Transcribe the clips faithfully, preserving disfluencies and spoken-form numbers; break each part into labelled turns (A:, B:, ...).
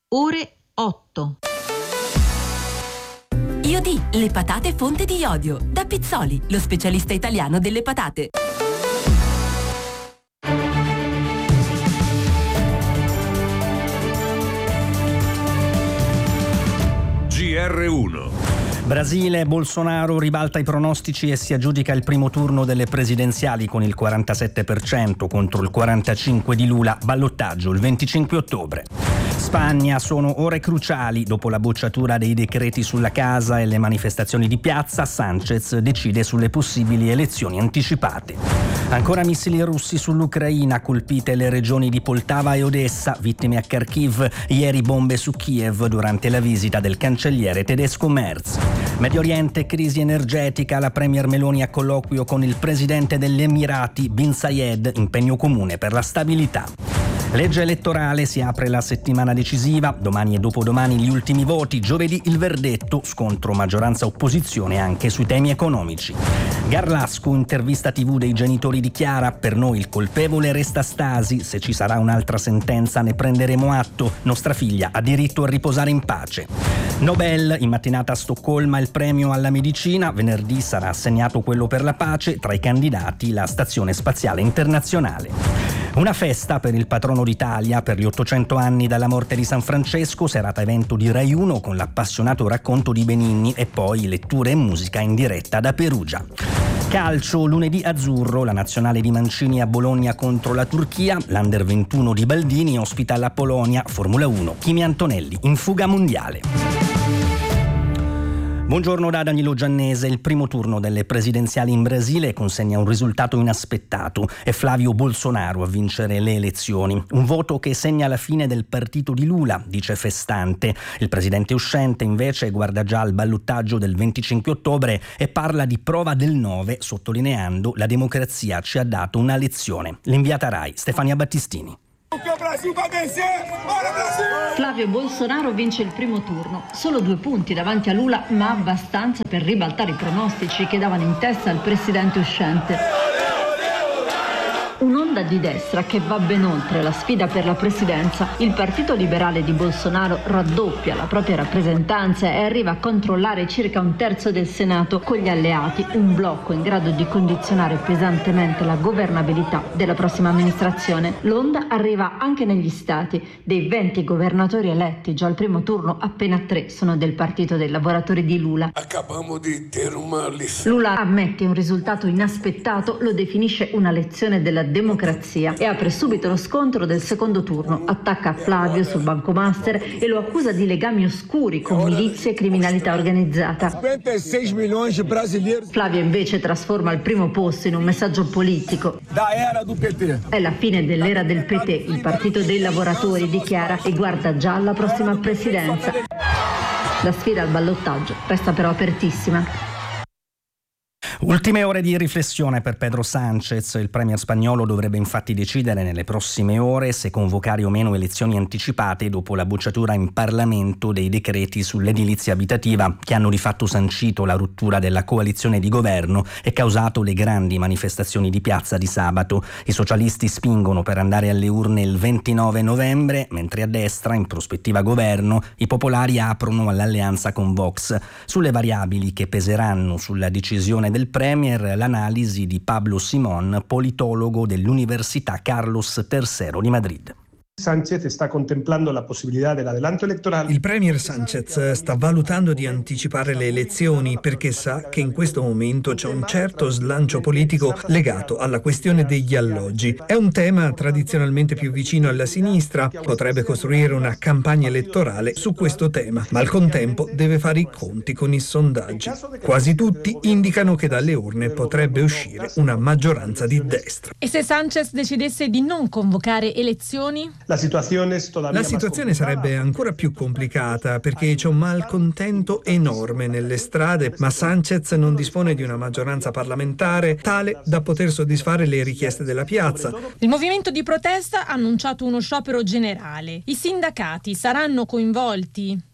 A: ore otto.
B: Iodì, le patate fonte di iodio. Da Pizzoli, lo specialista italiano delle patate.
C: G R uno.
D: Brasile, Bolsonaro ribalta i pronostici e si aggiudica il primo turno delle presidenziali con il quarantasette per cento contro il quarantacinque per cento di Lula, ballottaggio il venticinque ottobre. Spagna, sono ore cruciali. Dopo la bocciatura dei decreti sulla casa e le manifestazioni di piazza, Sanchez decide sulle possibili elezioni anticipate. Ancora missili russi sull'Ucraina, colpite le regioni di Poltava e Odessa, vittime a Kharkiv, ieri bombe su Kiev durante la visita del cancelliere tedesco Merz. Medio Oriente, crisi energetica, la premier Meloni a colloquio con il presidente degli Emirati Bin Zayed, impegno comune per la stabilità. Legge elettorale, si apre la settimana decisiva, domani e dopodomani gli ultimi voti, giovedì il verdetto, scontro maggioranza-opposizione anche sui temi economici. Garlasco, intervista tivù dei genitori di Chiara, per noi il colpevole resta Stasi, se ci sarà un'altra sentenza ne prenderemo atto, nostra figlia ha diritto a riposare in pace. Nobel, in mattinata a Stoccolma il premio alla medicina, venerdì sarà assegnato quello per la pace, tra i candidati la Stazione Spaziale Internazionale. Una festa per il patrono d'Italia per gli ottocento anni dalla morte di San Francesco, serata evento di Rai uno con l'appassionato racconto di Benigni e poi letture e musica in diretta da Perugia. Calcio, lunedì azzurro, la nazionale di Mancini a Bologna contro la Turchia, l'Under ventuno di Baldini ospita la Polonia, Formula uno, Kimi Antonelli in fuga mondiale. Buongiorno da Danilo Giannese. Il primo turno delle presidenziali in Brasile consegna un risultato inaspettato. È Flavio Bolsonaro a vincere le elezioni. Un voto che segna la fine del partito di Lula, dice Festante. Il presidente uscente invece guarda già al ballottaggio del venticinque ottobre e parla di prova del nove, sottolineando la democrazia ci ha dato una lezione. L'inviata Rai, Stefania Battistini.
A: Flavio Bolsonaro vince il primo turno, solo due punti davanti a Lula, ma abbastanza per ribaltare i pronostici che davano in testa al presidente uscente. Un'onda di destra che va ben oltre la sfida per la presidenza. Il Partito Liberale di Bolsonaro raddoppia la propria rappresentanza e arriva a controllare circa un terzo del Senato, con gli alleati un blocco in grado di condizionare pesantemente la governabilità della prossima amministrazione. L'onda arriva anche negli stati. Dei venti governatori eletti già al primo turno, appena tre sono del Partito dei Lavoratori di Lula. Lula ammette un risultato inaspettato, lo definisce una lezione della democrazia e apre subito lo scontro del secondo turno. Attacca Flavio sul banco master e lo accusa di legami oscuri con milizie e criminalità organizzata. Flavio invece trasforma il primo posto in un messaggio politico. È la fine dell'era del P T, il partito dei lavoratori, dichiara, e guarda già alla prossima presidenza. La sfida al ballottaggio resta però apertissima.
D: Ultime ore di riflessione per Pedro Sánchez. Il premier spagnolo dovrebbe infatti decidere nelle prossime ore se convocare o meno elezioni anticipate dopo la bocciatura in Parlamento dei decreti sull'edilizia abitativa che hanno di fatto sancito la rottura della coalizione di governo e causato le grandi manifestazioni di piazza di sabato. I socialisti spingono per andare alle urne il ventinove novembre, mentre a destra, in prospettiva governo, i popolari aprono all'alleanza con Vox. Sulle variabili che peseranno sulla decisione del Premier, l'analisi di Pablo Simón, politologo dell'Università Carlos tercero di Madrid.
E: Sánchez sta contemplando la possibilità dell'adelanto elettorale.
F: Il premier Sánchez sta valutando di anticipare le elezioni perché sa che in questo momento c'è un certo slancio politico legato alla questione degli alloggi. È un tema tradizionalmente più vicino alla sinistra, potrebbe costruire una campagna elettorale su questo tema, ma al contempo deve fare i conti con i sondaggi. Quasi tutti indicano che dalle urne potrebbe uscire una maggioranza di destra.
G: E se Sánchez decidesse di non convocare elezioni?
E: La situazione,
F: La situazione sarebbe ancora più complicata perché c'è un malcontento enorme nelle strade, ma Sánchez non dispone di una maggioranza parlamentare tale da poter soddisfare le richieste della piazza.
G: Il movimento di protesta ha annunciato uno sciopero generale. I sindacati saranno coinvolti?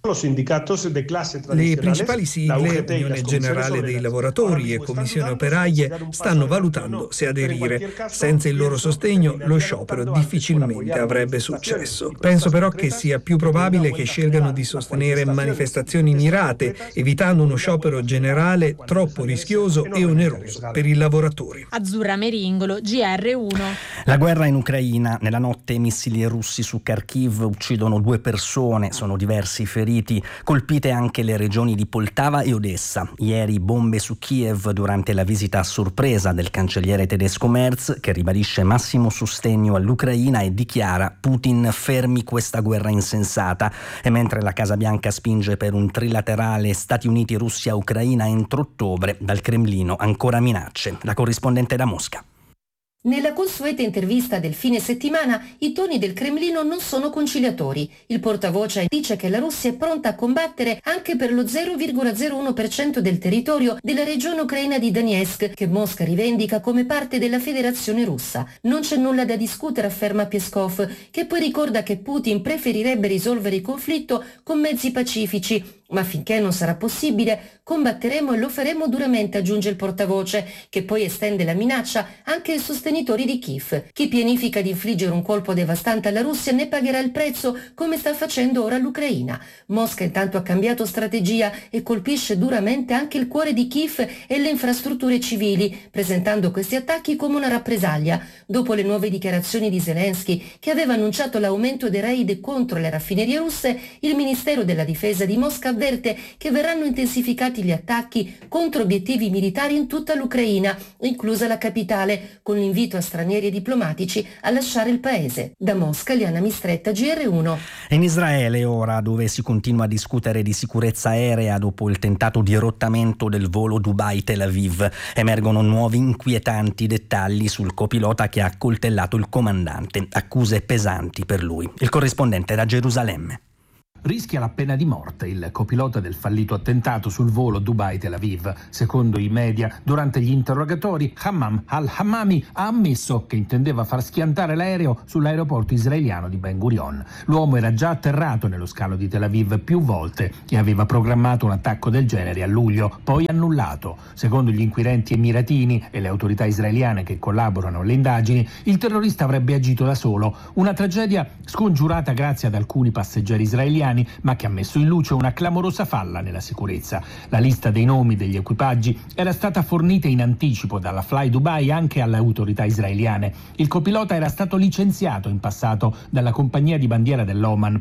F: Le principali sigle, Unione Generale dei Lavoratori e Commissioni Operaie, stanno valutando se aderire. Senza il loro sostegno, lo sciopero difficilmente avrebbe successo. Penso però che sia più probabile che scelgano di sostenere manifestazioni mirate, evitando uno sciopero generale troppo rischioso e oneroso per i lavoratori.
G: Azzurra Meringolo, G R uno.
D: La guerra in Ucraina. Nella notte missili russi su Kharkiv uccidono due persone, sono diversi i feriti. Colpite anche le regioni di Poltava e Odessa. Ieri bombe su Kiev durante la visita a sorpresa del cancelliere tedesco Merz, che ribadisce massimo sostegno all'Ucraina e dichiara: Putin fermi questa guerra insensata. E mentre la Casa Bianca spinge per un trilaterale Stati Uniti-Russia-Ucraina entro ottobre, dal Cremlino ancora minacce. La corrispondente da Mosca.
H: Nella consueta intervista del fine settimana, i toni del Cremlino non sono conciliatori. Il portavoce dice che la Russia è pronta a combattere anche per lo zero virgola zero uno per cento del territorio della regione ucraina di Donetsk, che Mosca rivendica come parte della Federazione Russa. Non c'è nulla da discutere, afferma Peskov, che poi ricorda che Putin preferirebbe risolvere il conflitto con mezzi pacifici. Ma finché non sarà possibile, combatteremo e lo faremo duramente, aggiunge il portavoce, che poi estende la minaccia anche ai sostenitori di Kiev. Chi pianifica di infliggere un colpo devastante alla Russia ne pagherà il prezzo, come sta facendo ora l'Ucraina. Mosca intanto ha cambiato strategia e colpisce duramente anche il cuore di Kiev e le infrastrutture civili, presentando questi attacchi come una rappresaglia. Dopo le nuove dichiarazioni di Zelensky, che aveva annunciato l'aumento dei raid contro le raffinerie russe, il Ministero della Difesa di Mosca avverte che verranno intensificati gli attacchi contro obiettivi militari in tutta l'Ucraina, inclusa la capitale, con l'invito a stranieri e diplomatici a lasciare il paese. Da Mosca, Liana Mistretta, G R uno.
D: In Israele ora, dove si continua a discutere di sicurezza aerea dopo il tentato dirottamento del volo Dubai-Tel Aviv, emergono nuovi inquietanti dettagli sul copilota che ha accoltellato il comandante, accuse pesanti per lui. Il corrispondente da Gerusalemme.
I: Rischia la pena di morte il copilota del fallito attentato sul volo Dubai-Tel Aviv. Secondo i media, durante gli interrogatori, Hammam al-Hammami ha ammesso che intendeva far schiantare l'aereo sull'aeroporto israeliano di Ben Gurion. L'uomo era già atterrato nello scalo di Tel Aviv più volte e aveva programmato un attacco del genere a luglio, poi annullato. Secondo gli inquirenti emiratini e le autorità israeliane che collaborano alle indagini, il terrorista avrebbe agito da solo. Una tragedia scongiurata grazie ad alcuni passeggeri israeliani, ma che ha messo in luce una clamorosa falla nella sicurezza. La lista dei nomi degli equipaggi era stata fornita in anticipo dalla Fly Dubai anche alle autorità israeliane. Il copilota era stato licenziato in passato dalla compagnia di bandiera dell'Oman